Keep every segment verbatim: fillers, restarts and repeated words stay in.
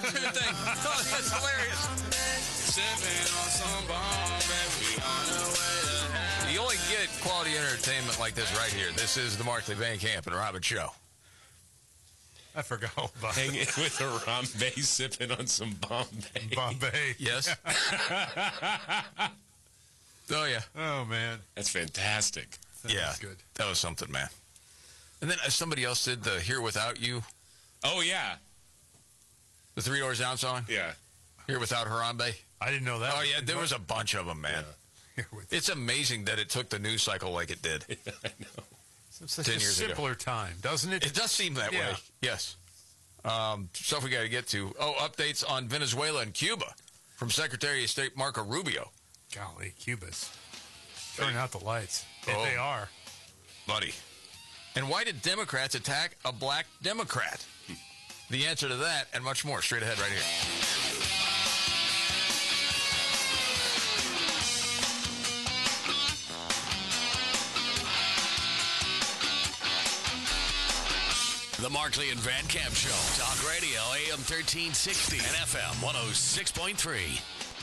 cartoon thing. Oh, that's hilarious. Sipping on some bomb, baby, on the way to heaven. You only get quality entertainment like this right here. This is the Markley Van Camp and Robin Show. I forgot about Hanging with Harambe, sipping on some Bombay. Bombay. Yes. Oh, yeah. Oh, man. That's fantastic. That yeah. was good. That was something, man. And then uh, somebody else did the Here Without You. Oh, yeah. The Three Doors Down song? Yeah. Here Without Harambe. I didn't know that. Oh, yeah. There was a bunch of them, man. Here with It's amazing that it took the news cycle like it did. I know. It's such ten a years ago. simpler time, doesn't it? It does seem that Yeah. way. Yes. Um, stuff we got to get to. Oh, updates on Venezuela and Cuba from Secretary of State Marco Rubio. Golly, Cuba's. Turn out the lights. Oh. And they are. Buddy. And why did Democrats attack a black Democrat? The answer to that and much more straight ahead right here. The Markley and Van Camp Show. Talk Radio, A M thirteen sixty and F M one oh six point three.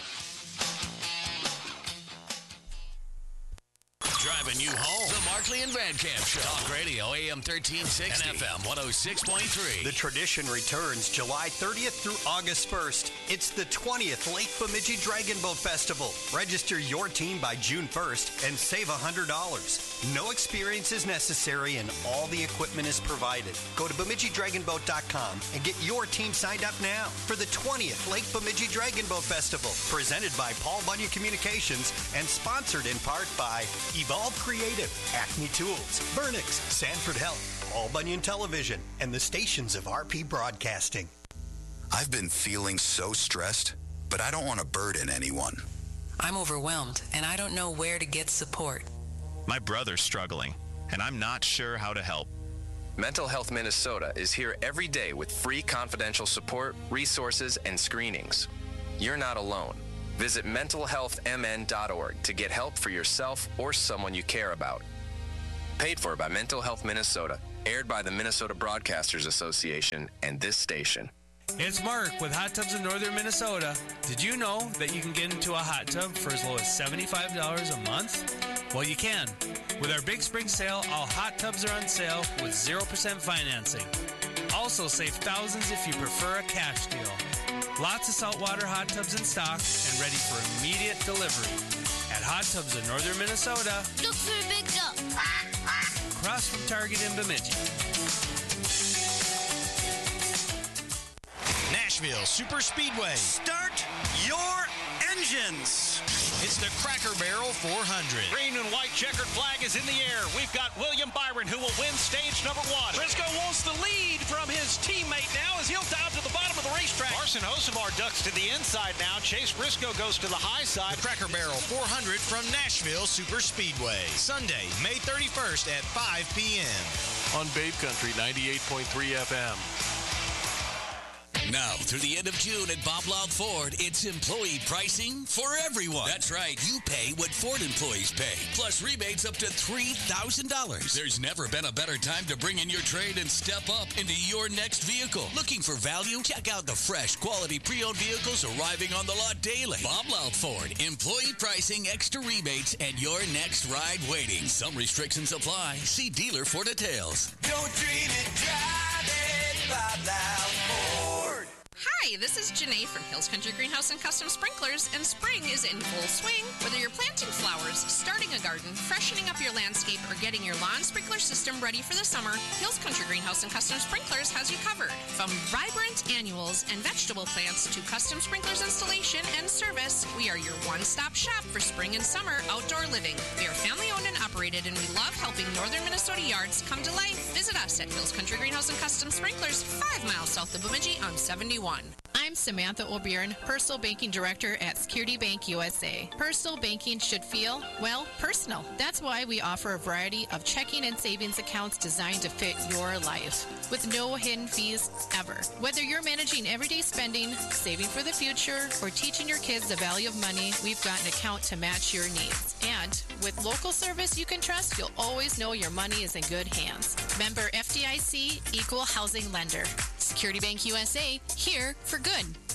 Driving you home. The Markley and Van Camp Show. Talk Radio, A M thirteen sixty and F M one oh six point three. The tradition returns July thirtieth through August first. It's the twentieth Lake Bemidji Dragon Boat Festival. Register your team by June first and save one hundred dollars. No experience is necessary and all the equipment is provided. Go to Bemidji Dragon Boat dot com and get your team signed up now for the twentieth Lake Bemidji Dragon Boat Festival. Presented by Paul Bunyan Communications and sponsored in part by Evolve Creative, Acme Tools, Burnix, Sanford Health, Paul Bunyan Television, and the stations of R P Broadcasting. I've been feeling so stressed, but I don't want to burden anyone. I'm overwhelmed, and I don't know where to get support. My brother's struggling, and I'm not sure how to help. Mental Health Minnesota is here every day with free confidential support, resources, and screenings. You're not alone. Visit mental health m n dot org to get help for yourself or someone you care about. Paid for by Mental Health Minnesota. Aired by the Minnesota Broadcasters Association and this station. It's Mark with Hot Tubs in Northern Minnesota. Did you know that you can get into a hot tub for as low as sevenfive dollars a month? Well, you can. With our Big Spring Sale, all hot tubs are on sale with zero percent financing. Also save thousands if you prefer a cash deal. Lots of saltwater hot tubs in stock and ready for immediate delivery. At Hot Tubs in Northern Minnesota. Look for a big tub. Across from Target in Bemidji. Nashville Super Speedway. Start your engines. It's the Cracker Barrel four hundred. Green and white checkered flag is in the air. We've got William Byron who will win stage number one. Briscoe wants the lead from his teammate now as he'll down to the bottom of the racetrack. Carson Hosemar ducks to the inside now. Chase Briscoe goes to the high side. The Cracker Barrel four hundred from Nashville Super Speedway. Sunday, May thirty-first at five p.m. on Babe Country ninety-eight point three F M. Now, through the end of June at Bob Loud Ford, it's employee pricing for everyone. That's right. You pay what Ford employees pay, plus rebates up to three thousand dollars. There's never been a better time to bring in your trade and step up into your next vehicle. Looking for value? Check out the fresh, quality pre-owned vehicles arriving on the lot daily. Bob Loud Ford. Employee pricing, extra rebates, and your next ride waiting. Some restrictions apply. See dealer for details. Don't dream it, drive it, Bob Loud Ford. Hi, this is Janae from Hills Country Greenhouse and Custom Sprinklers, and spring is in full swing. Whether you're planting flowers, starting a garden, freshening up your landscape, or getting your lawn sprinkler system ready for the summer, Hills Country Greenhouse and Custom Sprinklers has you covered. From vibrant annuals and vegetable plants to custom sprinklers installation and service, we are your one-stop shop for spring and summer outdoor living. We are family-owned and operated, and we love helping northern Minnesota yards come to life. Visit us at Hills Country Greenhouse and Custom Sprinklers, five miles south of Bemidji on seventy-one. I'm Samantha O'Byrne, Personal Banking Director at Security Bank U S A. Personal banking should feel, well, personal. That's why we offer a variety of checking and savings accounts designed to fit your life, with no hidden fees ever. Whether you're managing everyday spending, saving for the future, or teaching your kids the value of money, we've got an account to match your needs. And with local service you can trust, you'll always know your money is in good hands. Member F D I C, Equal Housing Lender. Security Bank U S A, here for good.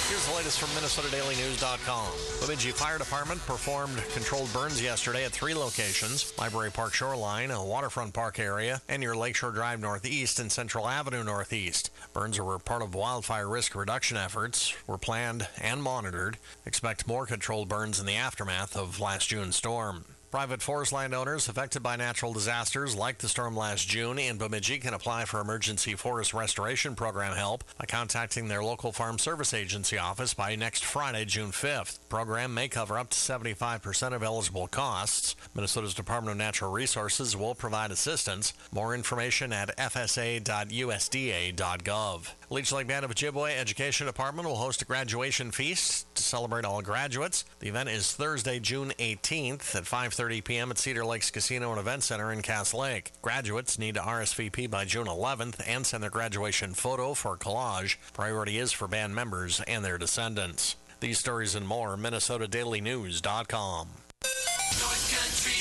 Here's the latest from Minnesota Daily News dot com. Bemidji Fire Department performed controlled burns yesterday at three locations: Library Park Shoreline, a waterfront park area, and near Lakeshore Drive Northeast and Central Avenue Northeast. Burns were part of wildfire risk reduction efforts, were planned and monitored. Expect more controlled burns in the aftermath of last June's storm. Private forest landowners affected by natural disasters like the storm last June in Bemidji can apply for Emergency Forest Restoration Program help by contacting their local Farm Service Agency office by next Friday, June fifth. The program may cover up to seventy-five percent of eligible costs. Minnesota's Department of Natural Resources will provide assistance. More information at f s a dot u s d a dot gov. Leech Lake Band of Ojibwe Education Department will host a graduation feast to celebrate all graduates. The event is Thursday, June eighteenth at five thirty p.m. at Cedar Lakes Casino and Event Center in Cass Lake. Graduates need to R S V P by June eleventh and send their graduation photo for collage. Priority is for band members and their descendants. These stories and more, Minnesota Daily News dot com. North Country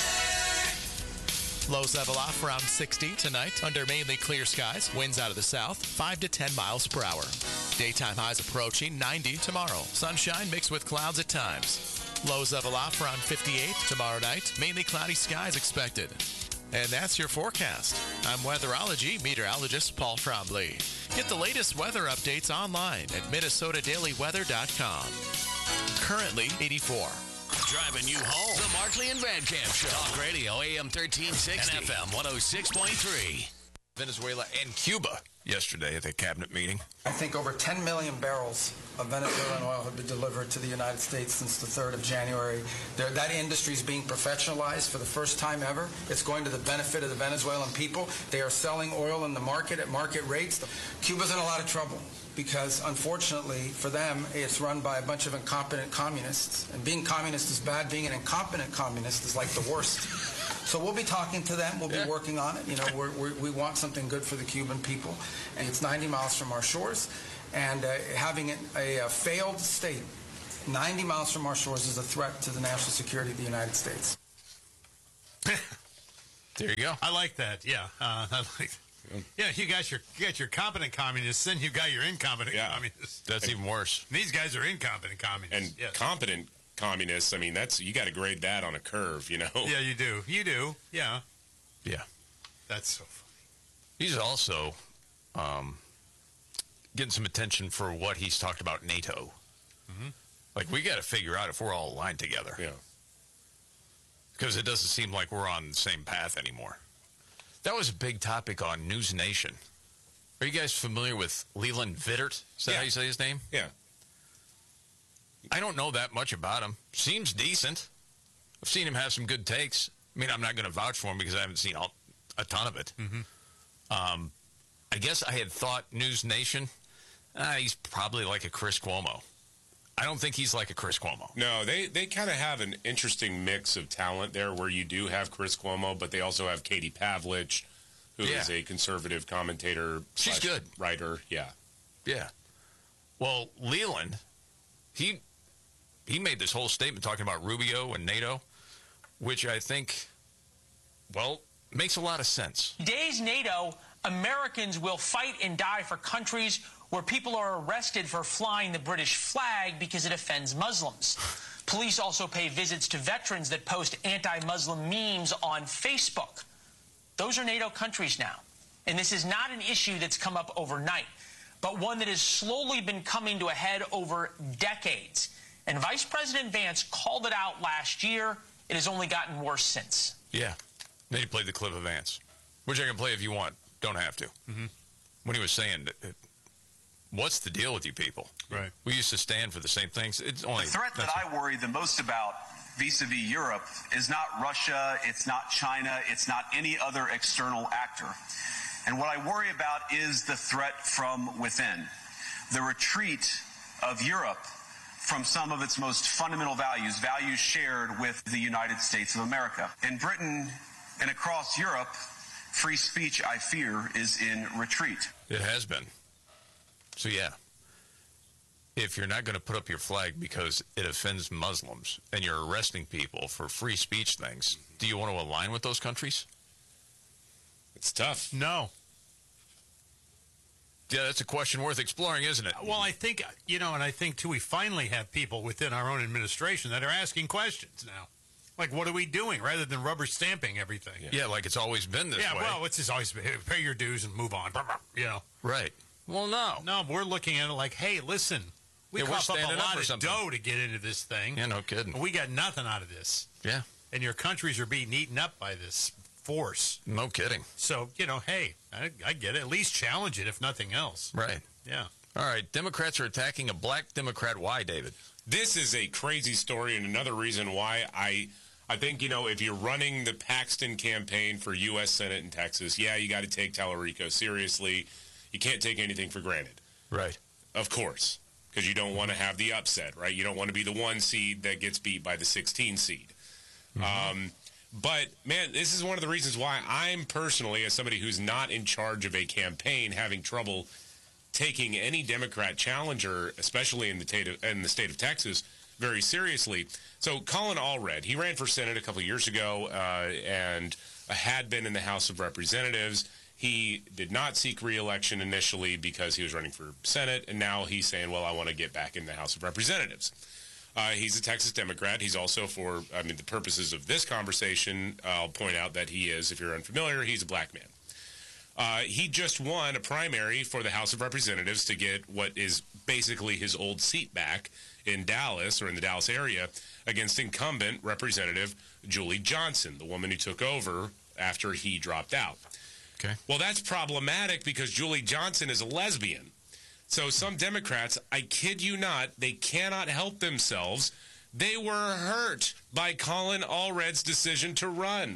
weather. Lows level off around sixty tonight under mainly clear skies. Winds out of the south, five to ten miles per hour. Daytime highs approaching ninety tomorrow. Sunshine mixed with clouds at times. Lows level off around fifty-eight tomorrow night. Mainly cloudy skies expected. And that's your forecast. I'm weatherology meteorologist Paul Trombley. Get the latest weather updates online at Minnesota Daily Weather dot com. Currently eighty-four. Driving you home. The Markley and Van Camp Show. Talk Radio A M thirteen sixty. And F M one oh six point three. Venezuela and Cuba yesterday at the cabinet meeting. I think over ten million barrels of Venezuelan oil have been delivered to the United States since the third of January. There, that industry is being professionalized for the first time ever. It's going to the benefit of the Venezuelan people. They are selling oil in the market at market rates. Cuba's in a lot of trouble because, unfortunately, for them, it's run by a bunch of incompetent communists. And being communist is bad. Being an incompetent communist is like the worst. So we'll be talking to them. We'll be yeah. working on it. You know, we're, we're, we want something good for the Cuban people. And it's ninety miles from our shores. And uh, having a, a failed state ninety miles from our shores is a threat to the national security of the United States. There you go. I like that. Yeah. Uh, I like Yeah, you got your you got your competent communists, then you got your incompetent yeah. communists. That's and even worse. These guys are incompetent communists. And yes. competent communists, I mean, that's you got to grade that on a curve, you know? Yeah, you do. You do. Yeah. Yeah. That's so funny. He's also um, getting some attention for what he's talked about NATO. Mm-hmm. Like, we got to figure out if we're all aligned together. Yeah. Because it doesn't seem like we're on the same path anymore. That was a big topic on News Nation. Are you guys familiar with Leland Vittert? Is that yeah. how you say his name? Yeah. I don't know that much about him. Seems decent. I've seen him have some good takes. I mean, I'm not going to vouch for him because I haven't seen all, a ton of it. Mm-hmm. Um, I guess I had thought News Nation, uh, he's probably like a Chris Cuomo. I don't think he's like a Chris Cuomo. No, they, they kind of have an interesting mix of talent there where you do have Chris Cuomo, but they also have Katie Pavlich, who yeah. is a conservative commentator. She's good. Writer, yeah. Yeah. Well, Leland, he he made this whole statement talking about Rubio and NATO, which I think, well, makes a lot of sense. Today's NATO, Americans will fight and die for countries where people are arrested for flying the British flag because it offends Muslims. Police also pay visits to veterans that post anti-Muslim memes on Facebook. Those are NATO countries now. And this is not an issue that's come up overnight, but one that has slowly been coming to a head over decades. And Vice President Vance called it out last year. It has only gotten worse since. Yeah. Then he played the clip of Vance, which I can play if you want. Don't have to. Mm-hmm. When he was saying, what's the deal with you people? Right. We used to stand for the same things. It's only the threat that I worry the most about vis-a-vis Europe is not Russia, it's not China, it's not any other external actor. And what I worry about is the threat from within, the retreat of Europe from some of its most fundamental values, values shared with the United States of America. In Britain and across Europe, free speech, I fear, is in retreat. It has been. So, yeah, if you're not going to put up your flag because it offends Muslims and you're arresting people for free speech things, do you want to align with those countries? It's tough. No. yeah, that's a question worth exploring, isn't it? Well, I think, you know, and I think, too, we finally have people within our own administration that are asking questions now. Like, what are we doing, rather than rubber stamping everything? Yeah, yeah like it's always been this yeah, way. Yeah, well, it's just always been, pay your dues and move on, you know. Right. Well, no. No, we're looking at it like, hey, listen, we yeah, cough up a lot up of something. dough to get into this thing. Yeah, no kidding. And we got nothing out of this. Yeah. And your countries are being eaten up by this force. No kidding. So, you know, hey, I, I get it. At least challenge it, if nothing else. Right. Yeah. All right. Democrats are attacking a black Democrat. Why, David? This is a crazy story, and another reason why I I think, you know, if you're running the Paxton campaign for U S Senate in Texas, yeah, you got to take Tallarico seriously. You can't take anything for granted. Right. Of course, because you don't want to have the upset, right? You don't want to be the one seed that gets beat by the sixteen seed. Mm-hmm. Um, but, man, this is one of the reasons why I'm personally, as somebody who's not in charge of a campaign, having trouble taking any Democrat challenger, especially in the, state of, in the state of Texas, very seriously. So Colin Allred, he ran for Senate a couple years ago uh, and had been in the House of Representatives. He did not seek re-election initially because he was running for Senate, and now he's saying, well, I want to get back in the House of Representatives. Uh, he's a Texas Democrat. He's also, for, I mean, the purposes of this conversation, I'll point out that he is, if you're unfamiliar, he's a black man. Uh, he just won a primary for the House of Representatives to get what is basically his old seat back in Dallas, or in the Dallas area, against incumbent Representative Julie Johnson, the woman who took over after he dropped out. Okay. Well, that's problematic because Julie Johnson is a lesbian. So some Democrats, I kid you not, they cannot help themselves. They were hurt by Colin Allred's decision to run.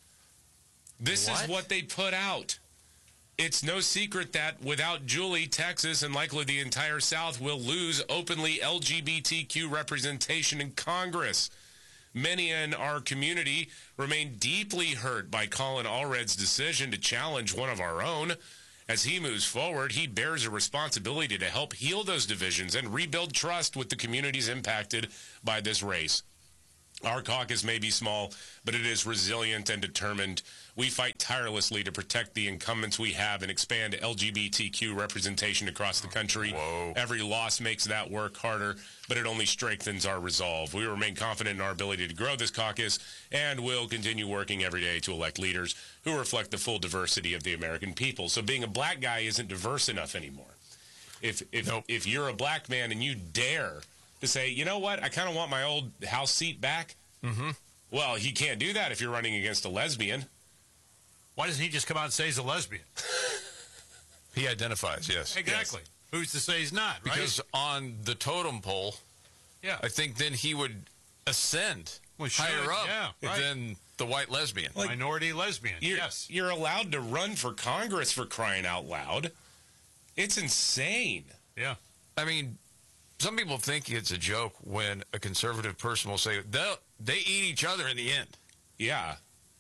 This What? is what they put out. It's no secret that without Julie, Texas, and likely the entire South will lose openly L G B T Q representation in Congress. Many in our community remain deeply hurt by Colin Allred's decision to challenge one of our own. As he moves forward, he bears a responsibility to help heal those divisions and rebuild trust with the communities impacted by this race. Our caucus may be small, but it is resilient and determined. We fight tirelessly to protect the incumbents we have and expand L G B T Q representation across the country. Whoa. Every loss makes that work harder, but it only strengthens our resolve. We remain confident in our ability to grow this caucus and will continue working every day to elect leaders who reflect the full diversity of the American people. So being a black guy isn't diverse enough anymore. If if Nope. if you're a black man and you dare to say, you know what, I kind of want my old House seat back. Mm-hmm. Well, he can't do that if you're running against a lesbian. Why doesn't he just come out and say he's a lesbian? He identifies, yes. Exactly. Yes. Who's to say he's not, right? Because on the totem pole, yeah, I think then he would ascend well, higher sure, up yeah, right. than the white lesbian. Like, minority lesbian, you're, yes. You're allowed to run for Congress, for crying out loud. It's insane. Yeah. I mean, some people think it's a joke when a conservative person will say, they eat each other in the end. Yeah.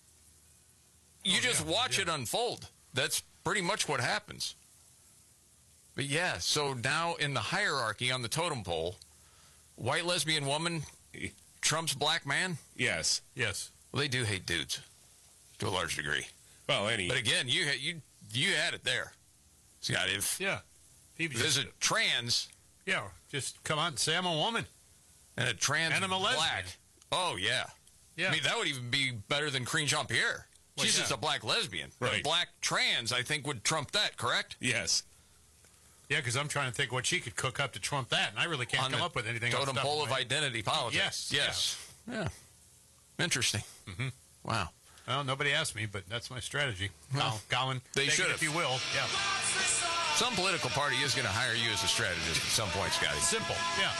You oh, just yeah, watch yeah. it unfold. That's pretty much what happens. But yeah, so now in the hierarchy on the totem pole, white lesbian woman trumps black man? Yes. Yes. Well, they do hate dudes to a large degree. Well, any. But again, you you you had it there, Scott. If yeah, he was there's just, a trans, yeah, just come out and say I'm a woman and a trans and I'm a lesbian. black. Oh yeah, yeah. I mean that would even be better than Karine Jean-Pierre. Well, She's yeah. just a black lesbian. Right. A black trans, I think, would trump that. Correct? Yes. Yeah, because I'm trying to think what she could cook up to trump that, and I really can't On come the up with anything. Totem off pole of of identity politics. Yes. Yes. Yeah. yeah. Interesting. Mm-hmm. Wow. Well, nobody asked me, but that's my strategy. Well, Colin, they take should it if you will. Yeah. Some political party is going to hire you as a strategist at some point, Scotty. Simple. Yeah.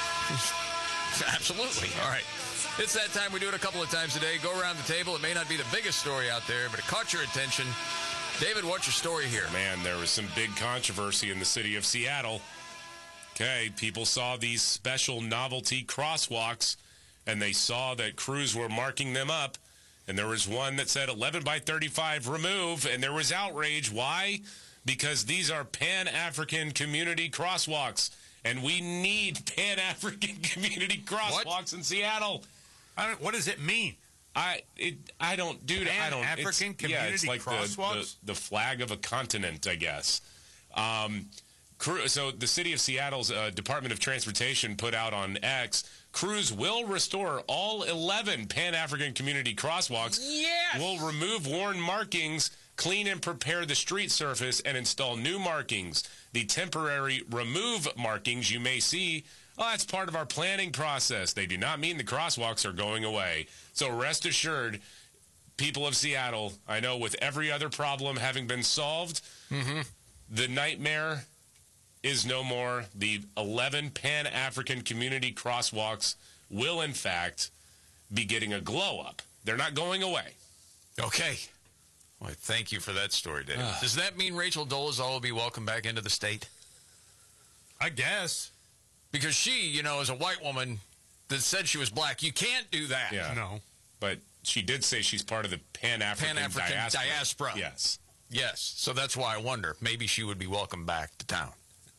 Absolutely. All right. It's that time. We do it a couple of times a day. Go around the table. It may not be the biggest story out there, but it caught your attention. David, what's your story here? Man, there was some big controversy in the city of Seattle. Okay, people saw these special novelty crosswalks, and they saw that crews were marking them up, and there was one that said eleven by thirty-five remove, and there was outrage. Why? Because these are Pan-African community crosswalks, and we need Pan-African community crosswalks what? in Seattle. I don't, what does it mean? I it I don't, dude. I don't. Pan-African it's, yeah, it's community like crosswalks? the, the the flag of a continent, I guess. Um, crew, so the city of Seattle's uh, Department of Transportation put out on X, crews will restore all eleven Pan-African community crosswalks. Yes! Will remove worn markings, clean and prepare the street surface, and install new markings. The temporary remove markings you may see, oh, that's part of our planning process. They do not mean the crosswalks are going away. So rest assured, people of Seattle, I know with every other problem having been solved, mm-hmm. the nightmare is no more. The eleven Pan-African community crosswalks will, in fact, be getting a glow-up. They're not going away. Okay. Well, thank you for that story, Dave. Does that mean Rachel Dolezal will be welcomed back into the state? I guess. Because she, you know, is a white woman that said she was black. You can't do that. Yeah. No. But she did say she's part of the Pan-African, Pan-African diaspora. diaspora. Yes. Yes. So that's why I wonder. Maybe she would be welcomed back to town.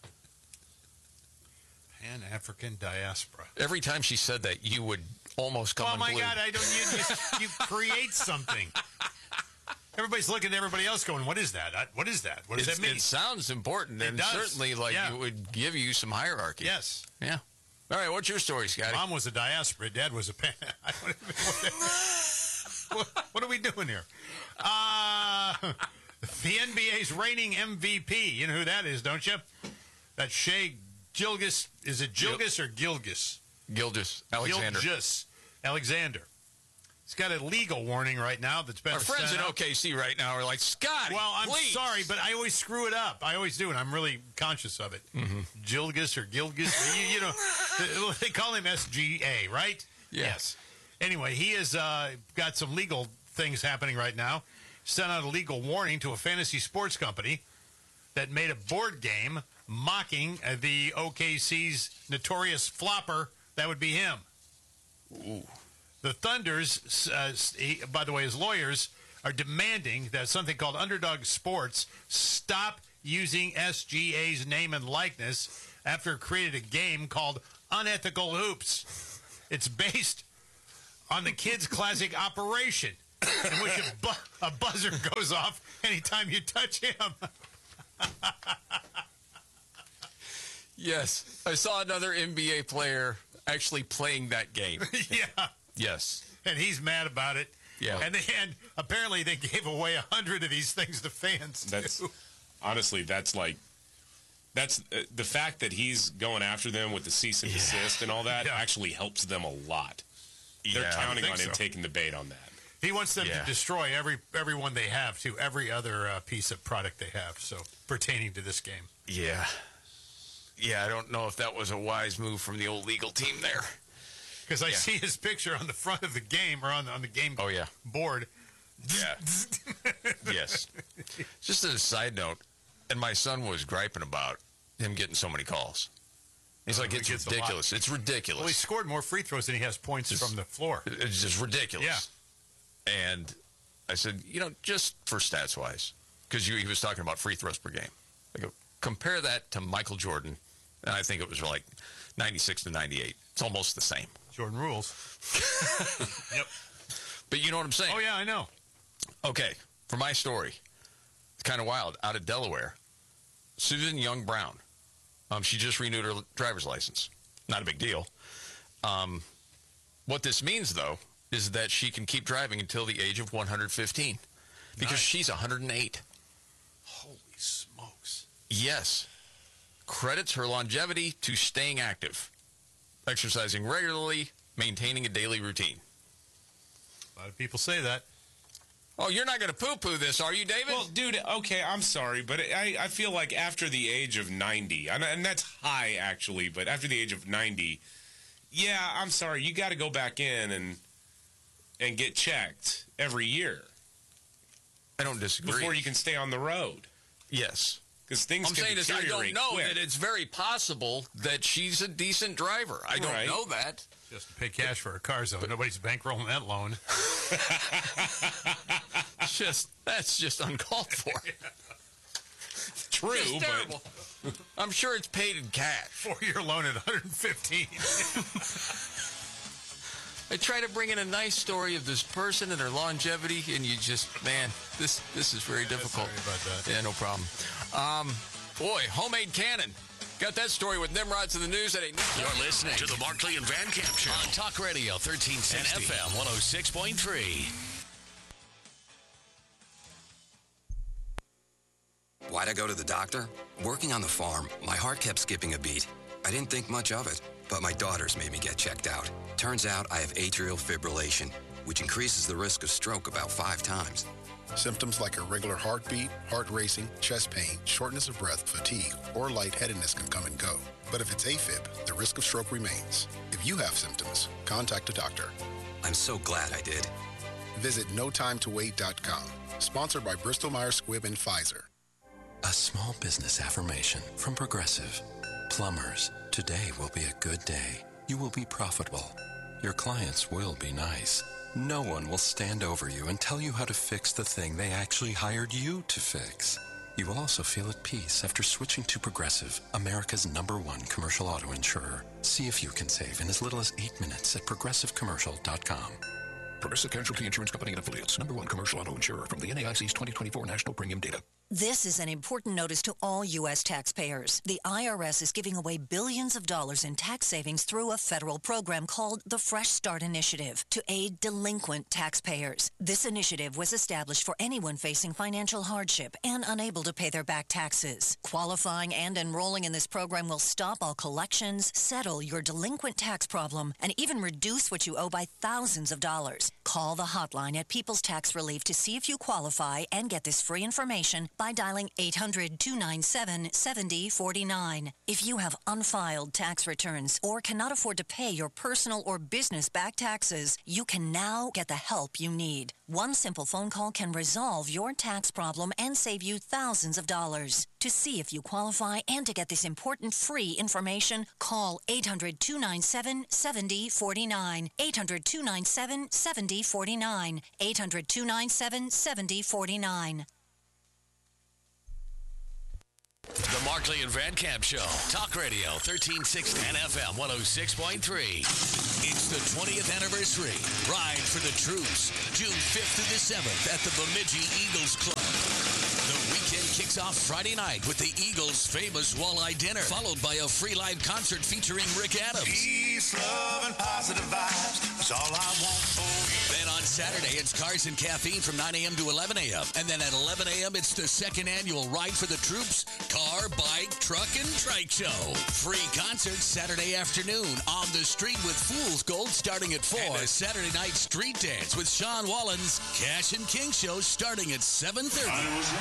Pan-African diaspora. Every time she said that, you would almost come Oh, my unglued. God. I don't. You, you, you create something. Everybody's looking at everybody else going, what is that? What is that? What does It's- that mean? It sounds important, It and does. certainly like Yeah. it would give you some hierarchy. Yes. Yeah. All right, what's your story, Scotty? Mom was a diaspora. Dad was a pan. I don't even know what, what are we doing here? Uh, the N B A's reigning M V P. You know who that is, don't you? That's Shea Gilgis. Is it Gilgis or Gilgis? Gilgis Alexander. Gilgis Alexander. He's got a legal warning right now that's been Our friends sent in out. O K C right now are like, Scotty, Well, I'm please. sorry, but I always screw it up. I always do, and I'm really conscious of it. Mm-hmm. Gilgis or Gilgis, you, you know, they call him S G A, right? Yeah. Yes. Anyway, he has uh, got some legal things happening right now. Sent out a legal warning to a fantasy sports company that made a board game mocking uh, the O K C's notorious flopper. That would be him. Ooh. The Thunders, uh, he, by the way, his lawyers are demanding that something called Underdog Sports stop using S G A's name and likeness after it created a game called Unethical Hoops. It's based on the kids' classic Operation, in which a, bu- a buzzer goes off anytime you touch him. Yes. I saw another N B A player actually playing that game. Yeah. Yes. And he's mad about it. Yeah. And, they, and apparently they gave away a hundred of these things to fans. That's too. honestly, that's like, that's uh, the fact that he's going after them with the cease and desist and all that Yeah. actually helps them a lot. They're Yeah, I counting think on him so. taking the bait on that. He wants them Yeah. to destroy every everyone they have to every other uh, piece of product they have. So pertaining to this game. Yeah. Yeah, I don't know if that was a wise move from the old legal team there. Because I Yeah. see his picture on the front of the game or on the, on the game Oh, yeah. board. Yeah. Yes. Just as a side note, and my son was griping about him getting so many calls. He's Oh, like, he it's gets a lot. ridiculous. It's ridiculous. Well, he scored more free throws than he has points Just- from the floor. It's just ridiculous. Yeah. And I said, you know, just for stats wise, because he was talking about free throws per game. I go, compare that to Michael Jordan, and I think it was like ninety-six to ninety-eight. It's almost the same. Jordan rules. Yep. But you know what I'm saying? Oh, yeah, I know. Okay, for my story, it's kind of wild. Out of Delaware, Susan Young Brown. Um, she just renewed her driver's license. Not a big deal. Um, what this means, though, is that she can keep driving until the age of one hundred fifteen because Nice. she's one hundred eight. Holy smokes. Yes. Credits her longevity to staying active, exercising regularly, maintaining a daily routine. A lot of people say that. Oh, you're not going to poo-poo this, are you, David? Well, dude, okay, I'm sorry, but I, I feel like after the age of ninety, and, and that's high actually, but after the age of ninety, yeah, I'm sorry, you got to go back in and and get checked every year. I don't disagree. Before you can stay on the road. Yes. Because things I'm can saying is I don't deteriorate know quick. that it's very possible that she's a decent driver. I don't Right. know that. Just to pay cash for a car, so nobody's bankrolling that loan. It's just that's just uncalled for. True, Just but terrible. I'm sure it's paid in cash. Four-year loan at one hundred fifteen. I try to bring in a nice story of this person and her longevity, and you just, man, this this is very difficult. Sorry about that. Yeah, no problem. Um, Boy, homemade cannon. Got that story with Nimrods in the news at eight. You're listening to the Markley and Van Camp Show on Talk Radio thirteen sixty and F M one oh six point three. Why'd I go to the doctor? Working on the farm, my heart kept skipping a beat. I didn't think much of it, but my daughters made me get checked out. Turns out I have atrial fibrillation, which increases the risk of stroke about five times. Symptoms like irregular heartbeat, heart racing, chest pain, shortness of breath, fatigue, or lightheadedness can come and go. But if it's AFib, the risk of stroke remains. If you have symptoms, contact a doctor. I'm so glad I did. Visit no time to wait dot com. Sponsored by Bristol Myers Squibb and Pfizer. A small business affirmation from Progressive. Plumbers, today will be a good day. You will be profitable. Your clients will be nice. No one will stand over you and tell you how to fix the thing they actually hired you to fix. You will also feel at peace after switching to Progressive, America's number one commercial auto insurer. See if you can save in as little as eight minutes at progressive commercial dot com. Progressive Casualty Insurance Company and Affiliates. Number one commercial auto insurer from the N A I C's twenty twenty-four National Premium Data. This is an important notice to all U S taxpayers. The I R S is giving away billions of dollars in tax savings through a federal program called the Fresh Start Initiative to aid delinquent taxpayers. This initiative was established for anyone facing financial hardship and unable to pay their back taxes. Qualifying and enrolling in this program will stop all collections, settle your delinquent tax problem, and even reduce what you owe by thousands of dollars. Call the hotline at People's Tax Relief to see if you qualify and get this free information by dialing eight hundred, two nine seven, seven oh four nine. If you have unfiled tax returns or cannot afford to pay your personal or business back taxes, you can now get the help you need. One simple phone call can resolve your tax problem and save you thousands of dollars. To see if you qualify and to get this important free information, call eight hundred, two nine seven, seven oh four nine. eight hundred, two nine seven, seven oh four nine. eight hundred, two nine seven, seven oh four nine. The Markley and Van Camp Show. Talk Radio thirteen sixty and F M one oh six point three. It's the twentieth anniversary. Ride for the Troops. June fifth through the seventh at the Bemidji Eagles Club. The weekend kicks off Friday night with the Eagles' famous walleye dinner, followed by a free live concert featuring Rick Adams. Peace, love, and positive vibes. That's all I want for you. Then on Saturday, it's Cars and Caffeine from nine a.m. to eleven a.m. And then at eleven a.m., it's the second annual Ride for the Troops car, bike, truck, and trike show. Free concerts Saturday afternoon on the street with Fool's Gold starting at four. And a Saturday night street dance with Sean Wallen's Cash and King show starting at seven thirty.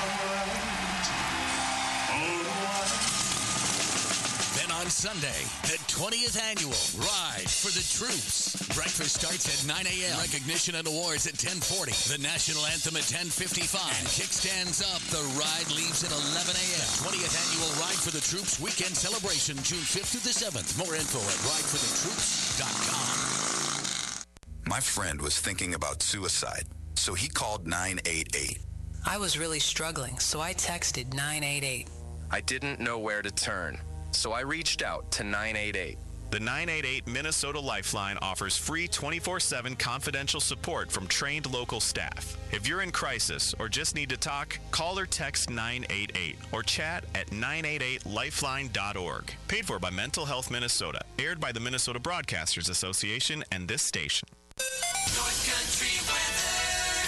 Then on Sunday, the twentieth annual Ride for the Troops. Breakfast starts at nine a.m. Recognition and awards at ten forty. The national anthem at ten fifty-five. And kickstands up. The ride leaves at eleven a.m. twentieth annual Ride for the Troops weekend celebration, June fifth through the seventh. More info at ride for the troops dot com. My friend was thinking about suicide, so he called nine eight eight. I was really struggling, so I texted nine eight eight. I didn't know where to turn, so I reached out to nine eight eight. The nine eight eight Minnesota Lifeline offers free twenty-four seven confidential support from trained local staff. If you're in crisis or just need to talk, call or text nine eight eight or chat at nine eight eight lifeline dot org. Paid for by Mental Health Minnesota. Aired by the Minnesota Broadcasters Association and this station. North Country weather.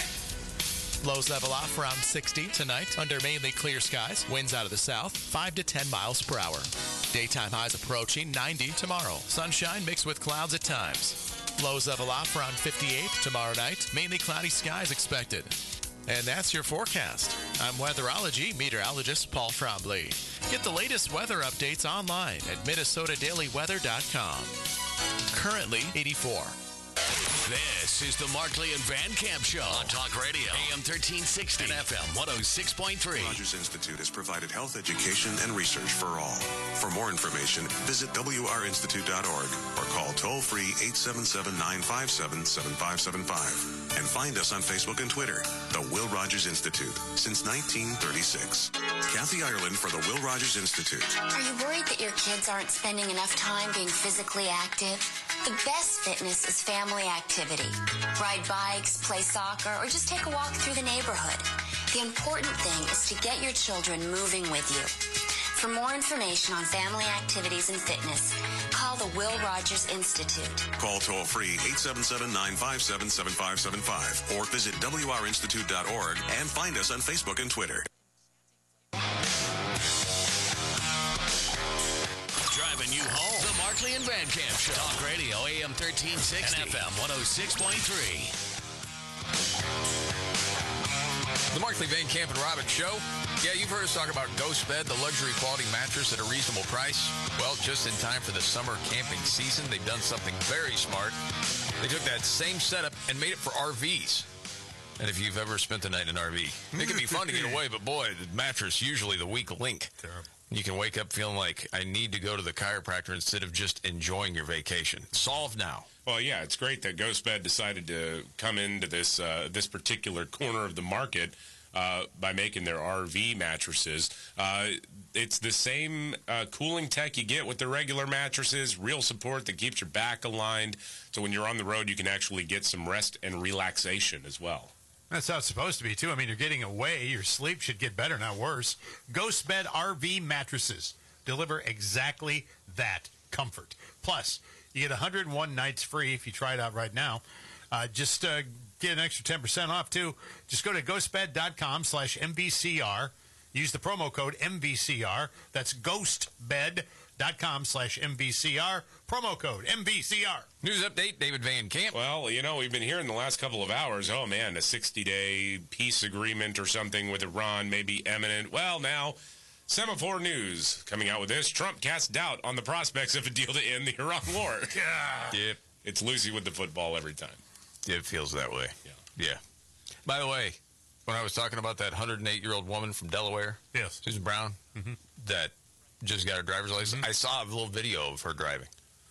Lows level off around sixty tonight under mainly clear skies. Winds out of the south, five to ten miles per hour. Daytime highs approaching ninety tomorrow. Sunshine mixed with clouds at times. Lows level off around fifty-eight tomorrow night. Mainly cloudy skies expected. And that's your forecast. I'm weatherology meteorologist Paul Trombley. Get the latest weather updates online at minnesota daily weather dot com. Currently eighty-four. This is the Markley and Van Camp Show on Talk Radio, A M thirteen sixty and F M one oh six point three. Rogers Institute has provided health education and research for all. For more information, visit w r institute dot org or call toll-free eight seven seven, nine five seven, seven five seven five. And find us on Facebook and Twitter, the Will Rogers Institute, since nineteen thirty-six. Kathy Ireland for the Will Rogers Institute. Are you worried that your kids aren't spending enough time being physically active? The best fitness is family activity. Ride bikes, play soccer, or just take a walk through the neighborhood. The important thing is to get your children moving with you. For more information on family activities and fitness, call the Will Rogers Institute. Call toll-free eight seven seven, nine five seven, seven five seven five or visit W R institute dot org and find us on Facebook and Twitter. Driving you home. The Markley and Van Camp Show. Talk Radio, A M thirteen sixty. And F M one oh six point three. The Markley, Van Camp, and Robbins Show. Yeah, you've heard us talk about Ghost Bed, the luxury quality mattress at a reasonable price. Well, just in time for the summer camping season, they've done something very smart. They took that same setup and made it for R Vs. And if you've ever spent the night in an R V, it can be fun to get away, but boy, the mattress usually the weak link. Terrible. You can wake up feeling like, I need to go to the chiropractor instead of just enjoying your vacation. Solved now. Well, yeah, it's great that Ghost Bed decided to come into this uh, this particular corner of the market uh, by making their R V mattresses. Uh, it's the same uh, cooling tech you get with the regular mattresses, real support that keeps your back aligned. So when you're on the road, you can actually get some rest and relaxation as well. That's how it's supposed to be, too. I mean, you're getting away. Your sleep should get better, not worse. Ghost Bed R V mattresses deliver exactly that comfort. Plus, you get one hundred one nights free if you try it out right now. Uh, just uh, get an extra ten percent off, too. Just go to ghostbed.com slash MVCR. Use the promo code M V C R. That's ghostbed.com slash MVCR. Promo code M V C R. News update, David Van Camp. Well, you know, we've been hearing the last couple of hours, oh, man, a sixty-day peace agreement or something with Iran may be imminent. Well, now, Semaphore News coming out with this. Trump casts doubt on the prospects of a deal to end the Iran war. Yeah. Yep. It's Lucy with the football every time. It feels that way. Yeah. Yeah. By the way, when I was talking about that one hundred eight-year-old woman from Delaware, yes, Susan Brown, mm-hmm. that just got her driver's license, mm-hmm. I saw a little video of her driving.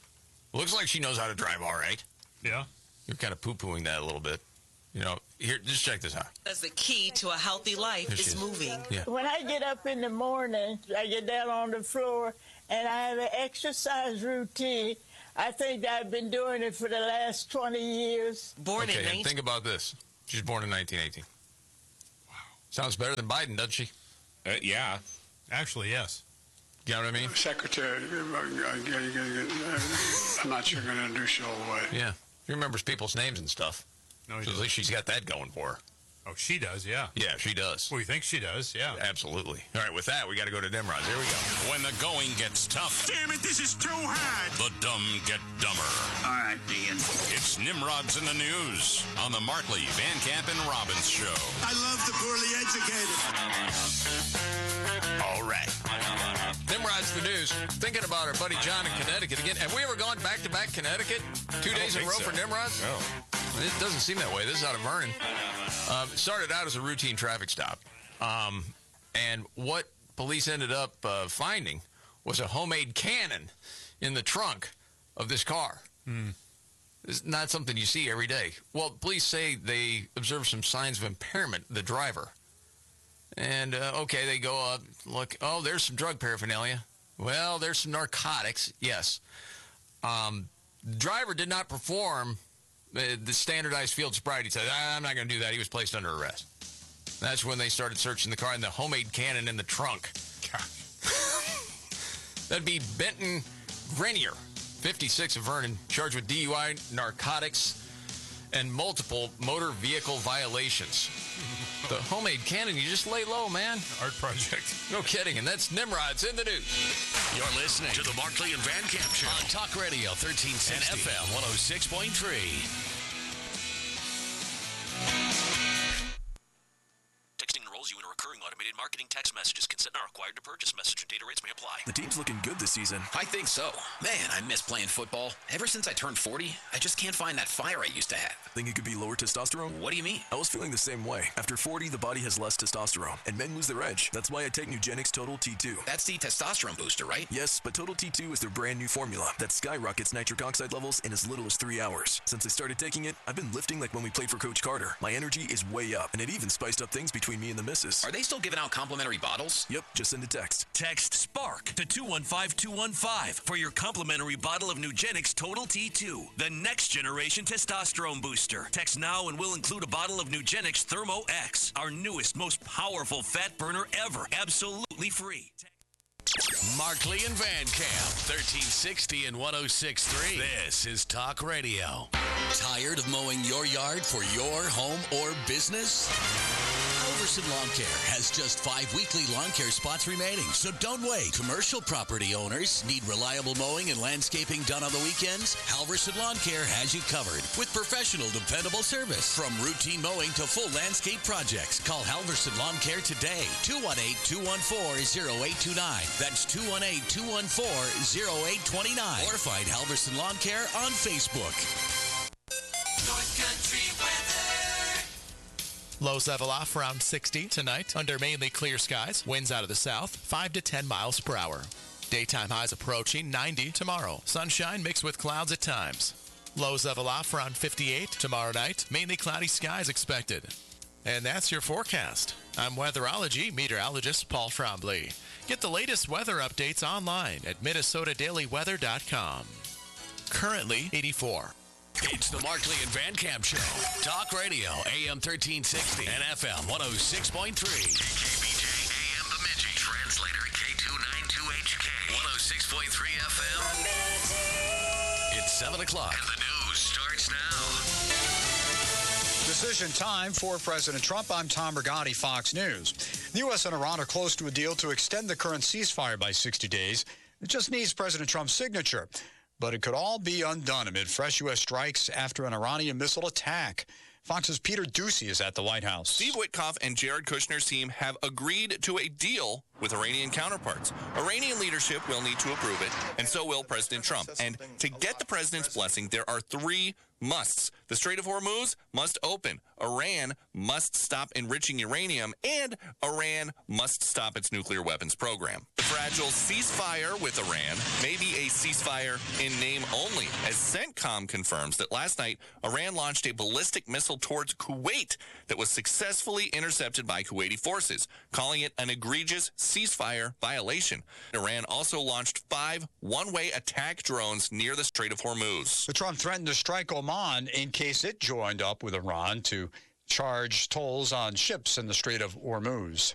Looks like she knows how to drive all right. Yeah. You're kind of poo-pooing that a little bit. You know, here, just check this out. That's the key to a healthy life Here she is is. moving. Yeah. When I get up in the morning, I get down on the floor, and I have an exercise routine. I think I've been doing it for the last twenty years. Born okay, in and think about this. She's born in nineteen eighteen. Wow. Sounds better than Biden, doesn't she? Uh, yeah. Actually, yes. You know what I mean? Secretary, I'm not sure going to introduce you all the way. Yeah. She remembers people's names and stuff. No, so at least she's got that going for her. Oh, she does, yeah. Yeah, she does. Well, you think she does, yeah. Absolutely. All right, with that, we got to go to Nimrod's. Here we go. When the going gets tough. Damn it, this is too hard. The dumb get dumber. All right, Dean. It's Nimrod's in the News on the Markley, Van Camp, and Robbins Show. I love the poorly educated. All right. Nimrod's the News. Thinking about our buddy John in Connecticut again. Have we ever gone back-to-back Connecticut? Two days in a row so. for Nimrod's? No. It doesn't seem that way. This is out of Vernon. Um, started out as a routine traffic stop. Um, and what police ended up uh, finding was a homemade cannon in the trunk of this car. Mm. It's not something you see every day. Well, police say they observed some signs of impairment in the driver. And, uh, okay, they go up, look, oh, there's some drug paraphernalia. Well, there's some narcotics, yes. Um, the driver did not perform the, the standardized field sobriety test. I'm not going to do that. He was placed under arrest. That's when they started searching the car and the homemade cannon in the trunk. That'd be Benton Grenier, fifty-six of Vernon, charged with D U I, narcotics, and multiple motor vehicle violations. The homemade cannon, you just lay low, man. Art project. No kidding, and that's Nimrod's in the News. You're listening to the Markley and Van Camp Show on Talk Radio thirteen sixty and F M one oh six point three. Texting enrolls you in a recurring automated marketing text messages. Consent not required to purchase. Message and data rates may apply. The team's looking good this season. I think so. Man, I miss playing football. Ever since I turned forty, I just can't find that fire I used to have. Think it could be lower testosterone? What do you mean? I was feeling the same way. After forty, the body has less testosterone, and men lose their edge. That's why I take Nugenix Total T two. That's the testosterone booster, right? Yes, but Total T two is their brand new formula that skyrockets nitric oxide levels in as little as three hours. Since I started taking it, I've been lifting like when we played for Coach Carter. My energy is way up, and it even spiced up things between me and the missus. Are they still giving out complimentary bottles? Yep, just send a text. Text SPARK to two one five two one five for your complimentary bottle of Nugenix Total T two, the next generation testosterone booster. Text now and we'll include a bottle of Nugenix Thermo X, our newest, most powerful fat burner ever, absolutely free. Markley and Van Camp, thirteen sixty and one oh six point three. This is Talk Radio. Tired of mowing your yard for your home or business? Halverson Lawn Care has just five weekly lawn care spots remaining, so don't wait. Commercial property owners need reliable mowing and landscaping done on the weekends? Halverson Lawn Care has you covered with professional, dependable service. From routine mowing to full landscape projects, call Halverson Lawn Care today. two one eight, two one four, oh eight two nine. That's two one eight, two one four, oh eight two nine. Or find Halverson Lawn Care on Facebook. North Country weather. Lows level off around sixty tonight under mainly clear skies. Winds out of the south, five to ten miles per hour. Daytime highs approaching ninety tomorrow. Sunshine mixed with clouds at times. Lows level off around fifty-eight tomorrow night. Mainly cloudy skies expected. And that's your forecast. I'm weatherology meteorologist Paul Trombley. Get the latest weather updates online at Minnesota Daily Weather dot com. Currently eighty-four. It's the Markley and Van Camp Show. Talk Radio, A M thirteen sixty and F M one oh six point three. K B J, A M Bemidji. Translator, K two ninety-two H K. one oh six point three F M. It's seven o'clock. And the news starts now. Decision time for President Trump. I'm Tom Brigatti, Fox News. The U S and Iran are close to a deal to extend the current ceasefire by sixty days. It just needs President Trump's signature. But it could all be undone amid fresh U S strikes after an Iranian missile attack. Fox's Peter Doocy is at the White House. Steve Witkoff and Jared Kushner's team have agreed to a deal with Iranian counterparts. Iranian leadership will need to approve it, and so will President Trump. And to get the president's blessing, there are three musts. The Strait of Hormuz must open. Iran must stop enriching uranium, and Iran must stop its nuclear weapons program. The fragile ceasefire with Iran may be a ceasefire in name only, as CENTCOM confirms that last night Iran launched a ballistic missile towards Kuwait that was successfully intercepted by Kuwaiti forces, calling it an egregious ceasefire violation. Iran also launched five one-way attack drones near the Strait of Hormuz. The Trump threatened to strike Oman in case it joined up with Iran to charge tolls on ships in the Strait of Hormuz.